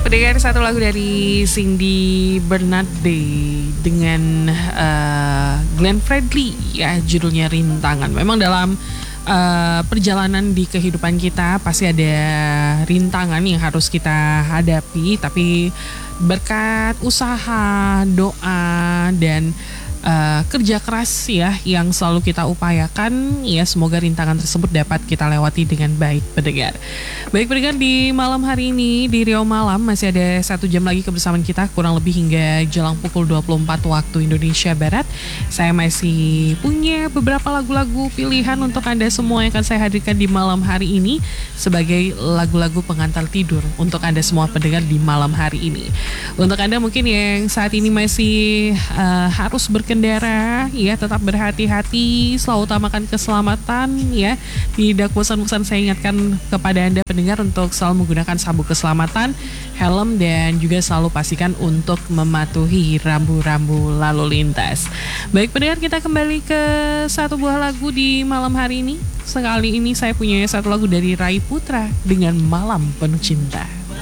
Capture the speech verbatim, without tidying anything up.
Pendengar, satu lagu dari Cindy Bernardi dengan uh, Glenn Fredly ya, judulnya Rintangan. Memang dalam uh, perjalanan di kehidupan kita pasti ada rintangan yang harus kita hadapi, tapi berkat usaha, doa, dan Uh, kerja keras ya yang selalu kita upayakan, ya semoga rintangan tersebut dapat kita lewati dengan baik, pendengar. Baik pendengar, di malam hari ini di Rio Malam masih ada satu jam lagi kebersamaan kita, kurang lebih hingga jelang pukul dua puluh empat waktu Indonesia Barat. Saya masih punya beberapa lagu-lagu pilihan untuk Anda semua yang akan saya hadirkan di malam hari ini sebagai lagu-lagu pengantar tidur untuk Anda semua pendengar di malam hari ini. Untuk Anda mungkin yang saat ini masih uh, harus ber kendara ya, tetap berhati-hati, selalu utamakan keselamatan ya. Tidak bosan-bosan saya ingatkan kepada Anda pendengar untuk selalu menggunakan sabuk keselamatan, helm, dan juga selalu pastikan untuk mematuhi rambu-rambu lalu lintas. Baik pendengar, kita kembali ke satu buah lagu di malam hari ini. Sekali ini saya punya satu lagu dari Rai Putra dengan Malam Penuh Cinta.